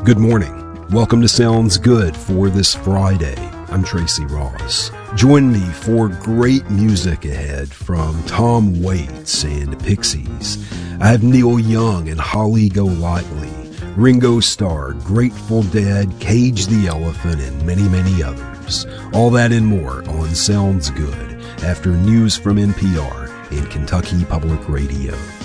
Good morning. Welcome to Sounds Good for this Friday. I'm Tracy Ross. Join me for great music ahead from Tom Waits and the Pixies. I have Neil Young and Holly Golightly, Ringo Starr, Grateful Dead, Cage the Elephant, and many, many others. All that and more on Sounds Good after news from NPR and Kentucky Public Radio.